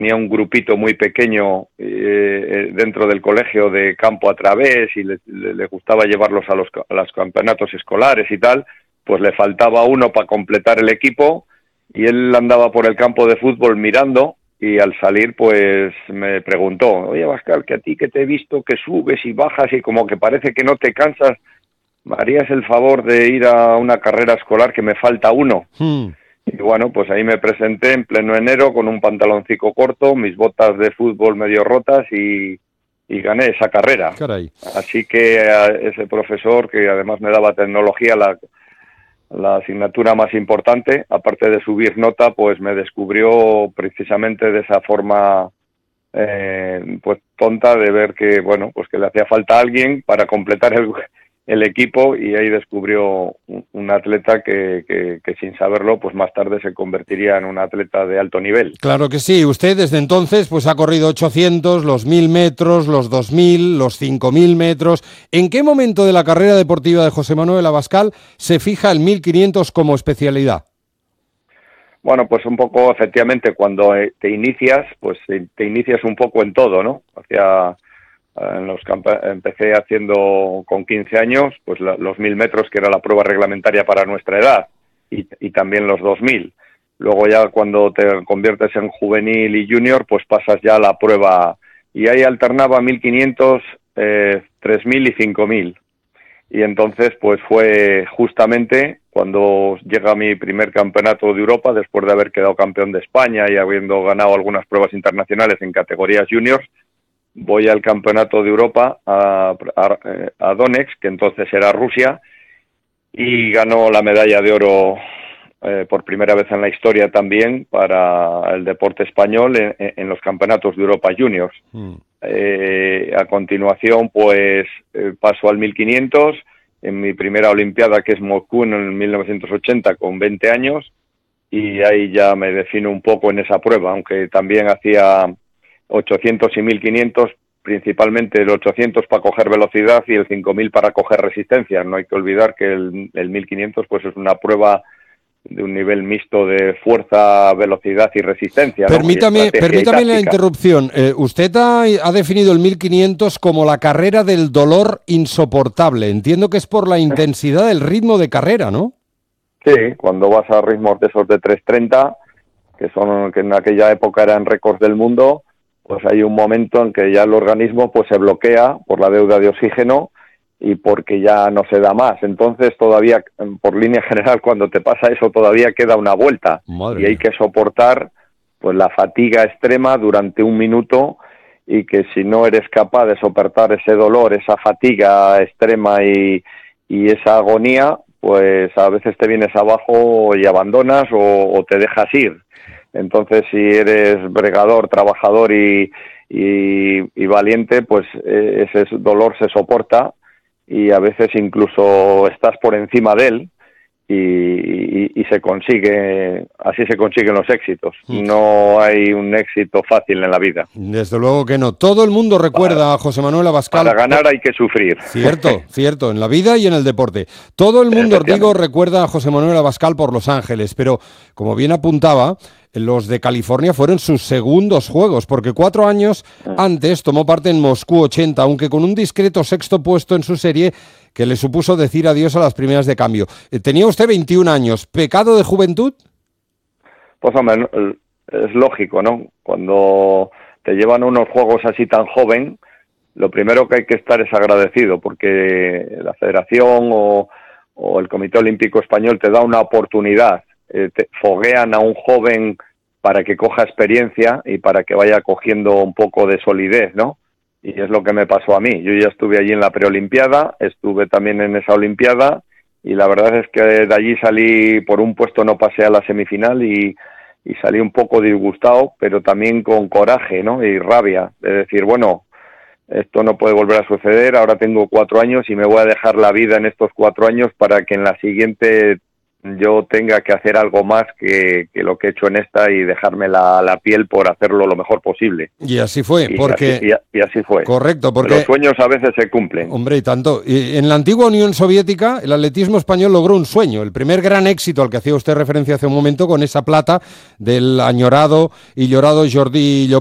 tenía un grupito muy pequeño dentro del colegio de campo a través y le gustaba llevarlos a los campeonatos escolares y tal, pues le faltaba uno para completar el equipo y él andaba por el campo de fútbol mirando y al salir pues me preguntó, oye Abascal, que a ti que te he visto que subes y bajas y como que parece que no te cansas, ¿me harías el favor de ir a una carrera escolar que me falta uno? Y bueno, pues ahí me presenté en pleno enero con un pantaloncito corto, mis botas de fútbol medio rotas y gané esa carrera. Caray. Así que ese profesor, que además me daba tecnología, la asignatura más importante, aparte de subir nota, pues me descubrió precisamente de esa forma pues tonta de ver que, bueno, pues que le hacía falta a alguien para completar el equipo y ahí descubrió un atleta que sin saberlo pues más tarde se convertiría en un atleta de alto nivel. Claro que sí, usted desde entonces pues ha corrido 800, los 1000 metros, los 2000, los 5000 metros. ¿En qué momento de la carrera deportiva de José Manuel Abascal se fija el 1500 como especialidad? Bueno, pues un poco efectivamente cuando te inicias, pues te inicias un poco en todo, ¿no? Empecé haciendo con 15 años pues los 1000 metros, que era la prueba reglamentaria para nuestra edad, y también los 2000. Luego ya cuando te conviertes en juvenil y junior, pues pasas ya a la prueba, y ahí alternaba 1500, 3000 y 5000. Y entonces pues fue justamente cuando llega mi primer campeonato de Europa, después de haber quedado campeón de España y habiendo ganado algunas pruebas internacionales en categorías juniors. Voy al campeonato de Europa a Donetsk, que entonces era Rusia, y ganó la medalla de oro por primera vez en la historia también para el deporte español en los campeonatos de Europa Juniors. A continuación, pues paso al 1500, en mi primera olimpiada, que es Moscú en 1980, con 20 años, y ahí ya me defino un poco en esa prueba, aunque también hacía 800 y 1500, principalmente el 800 para coger velocidad y el 5000 para coger resistencia. No hay que olvidar que el 1500 pues es una prueba de un nivel mixto de fuerza, velocidad y resistencia, ¿no? Permítame la interrupción. Usted ha definido el 1500 como la carrera del dolor insoportable. Entiendo que es por la intensidad del ritmo de carrera, ¿no? Sí, cuando vas a ritmos de esos de 3:30, que en aquella época eran récords del mundo, pues hay un momento en que ya el organismo pues se bloquea por la deuda de oxígeno y porque ya no se da más. Entonces todavía, por línea general, cuando te pasa eso todavía queda una vuelta. Madre y hay mía. que soportar pues la fatiga extrema durante 1 minuto, y que si no eres capaz de soportar ese dolor, esa fatiga extrema y esa agonía, pues a veces te vienes abajo y abandonas o te dejas ir. Entonces, si eres bregador, trabajador y valiente, pues ese dolor se soporta y a veces incluso estás por encima de él y se consigue, así se consiguen los éxitos. No hay un éxito fácil en la vida. Desde luego que no. Todo el mundo recuerda a José Manuel Abascal. Para ganar hay que sufrir. Cierto, en la vida y en el deporte. Todo el mundo, digo, recuerda a José Manuel Abascal por Los Ángeles, pero como bien apuntaba, los de California fueron sus segundos Juegos, porque 4 años antes tomó parte en Moscú 80, aunque con un discreto 6º puesto en su serie que le supuso decir adiós a las primeras de cambio. Tenía usted 21 años. ¿Pecado de juventud? Pues hombre, es lógico, ¿no? Cuando te llevan a unos juegos así tan joven, lo primero que hay que estar es agradecido, porque la Federación o el Comité Olímpico Español te da una oportunidad, te foguean a un joven para que coja experiencia y para que vaya cogiendo un poco de solidez, ¿no? Y es lo que me pasó a mí. Yo ya estuve allí en la preolimpiada, estuve también en esa olimpiada, y la verdad es que de allí salí, por un puesto no pasé a la semifinal y salí un poco disgustado, pero también con coraje, ¿no? Y rabia, de decir, bueno, esto no puede volver a suceder, ahora tengo 4 años y me voy a dejar la vida en estos 4 años para que en la siguiente yo tenga que hacer algo más que lo que he hecho en esta y dejarme la piel por hacerlo lo mejor posible. Y así fue, Y así fue. Correcto, porque los sueños a veces se cumplen. Hombre, y tanto. Y en la antigua Unión Soviética, el atletismo español logró un sueño, el primer gran éxito al que hacía usted referencia hace un momento, con esa plata del añorado y llorado Jordi Llopart.